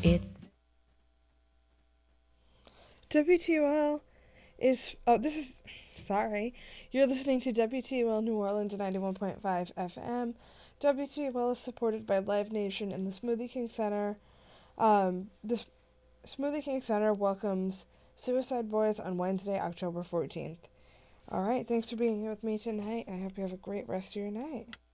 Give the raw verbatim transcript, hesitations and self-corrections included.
It's W T O L is, oh, this is, sorry, you're listening to W T O L New Orleans ninety-one point five F M. W T O L is supported by Live Nation and the Smoothie King Center. Um, the Smoothie King Center welcomes Suicide Boys on Wednesday, October fourteenth. All right, thanks for being here with me tonight. I hope you have a great rest of your night.